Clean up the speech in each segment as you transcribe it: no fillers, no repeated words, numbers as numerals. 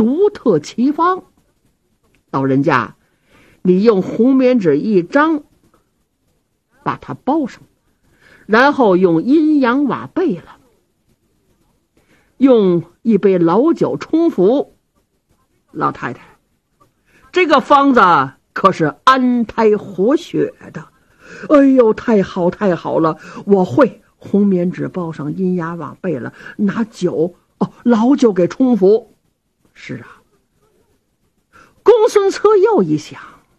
独特奇方。老人家，你用红棉纸一张，把它包上，然后用阴阳瓦背了，用一杯老酒冲服。老太太，这个方子可是安胎活血的。哎呦，太好太好了，我会。红棉纸包上，阴阳瓦背了，拿酒老酒给冲服。是啊。公孙策又一想，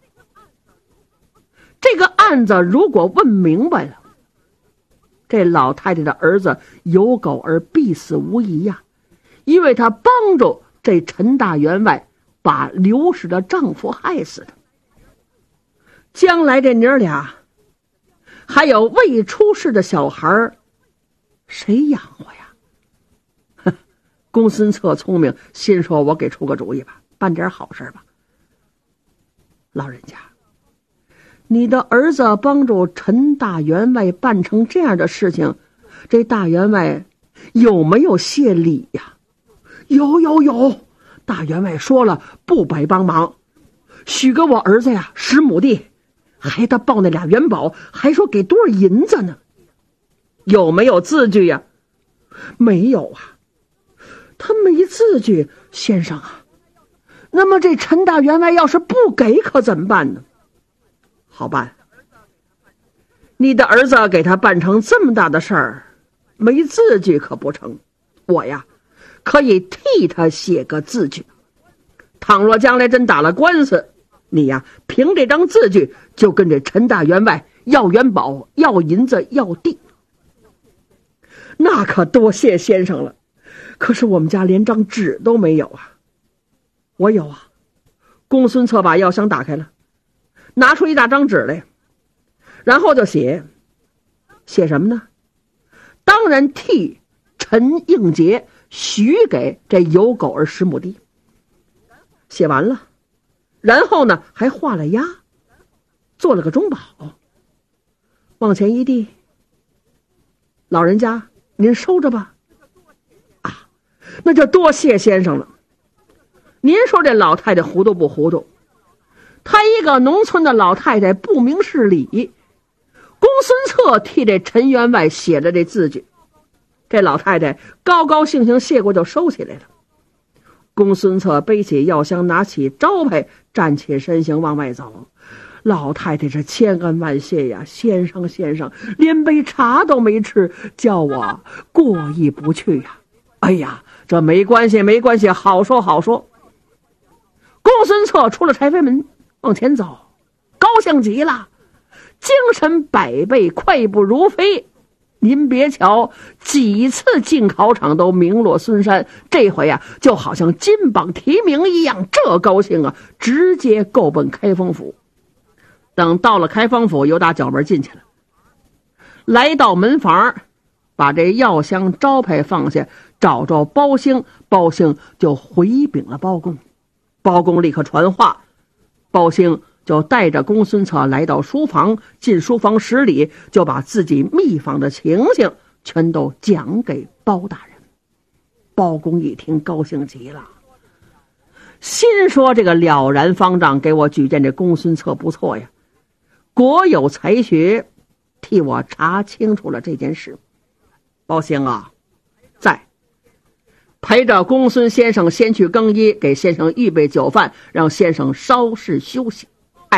这个案子如果问明白了，这老太太的儿子有狗儿必死无疑呀，因为他帮助这陈大员外把刘氏的丈夫害死的。将来这娘俩还有未出世的小孩，谁养活呀？公孙策聪明，心说我给出个主意吧，办点好事吧。老人家，你的儿子帮助陈大员外办成这样的事情，这大员外有没有谢礼呀？有，大员外说了不白帮忙，许给我儿子呀10亩地，还得报那俩元宝，还说给多少银子呢？有没有字据呀？没有啊，他没字据，先生啊。那么这陈大员外要是不给可怎么办呢？好办，你的儿子给他办成这么大的事儿，没字据可不成。我呀可以替他写个字据，倘若将来真打了官司，你呀凭这张字据就跟这陈大员外要元宝，要银子，要地。那可多谢先生了，可是我们家连张纸都没有啊。我有啊。公孙策把药箱打开了，拿出一大张纸来，然后就写什么呢？当然替陈应杰许给这有狗儿10亩地。写完了，然后呢还画了押，做了个中宝，往前一递，老人家您收着吧。啊，那就多谢先生了。您说这老太太糊涂不糊涂？她一个农村的老太太不明事理，公孙策替这陈员外写了这字据，这老太太高高兴兴谢过就收起来了。公孙策背起药箱，拿起招牌，站起身形往外走。老太太是千恩万谢呀，先生，连杯茶都没吃，叫我过意不去呀。哎呀，这没关系，好说。公孙策出了柴扉门往前走，高兴极了，精神百倍，快步如飞。您别瞧几次进考场都名落孙山，这回呀就好像金榜题名一样，这高兴啊，直接够奔开封府。等到了开封府，由打角门进去了，来到门房，把这药箱招牌放下，找着包兴，包兴就回禀了包公。包公立刻传话，包兴就带着公孙策来到书房，进书房10里，就把自己秘访的情形全都讲给包大人。包公一听高兴极了，心说这个了然方丈给我举荐这公孙策不错呀，国有才学，替我查清楚了这件事。包兴啊，在陪着公孙先生先去更衣，给先生预备酒饭，让先生稍事休息。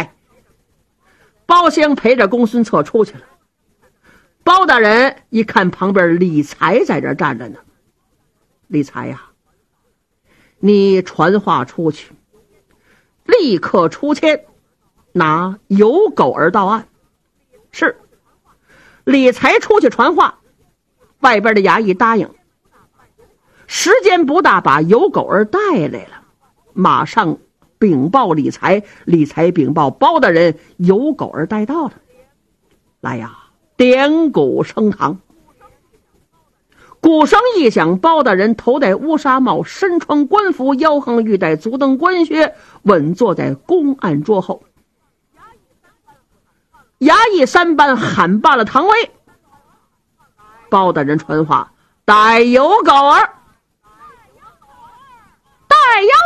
包兴陪着公孙策出去了。包大人一看旁边李才在这站着呢，李才呀，你传话出去，立刻出签，拿有狗儿到案。是。李才出去传话，外边的衙役答应，时间不大，把有狗儿带来了，马上禀报李才，李才禀报包大人，有狗儿带到了。来呀，点鼓升堂。鼓声一响，包大人头戴乌纱帽，身穿官服，腰横玉带，足蹬官靴，稳坐在公案桌后。衙役3班喊罢了堂威，包大人传话，带有狗儿，带有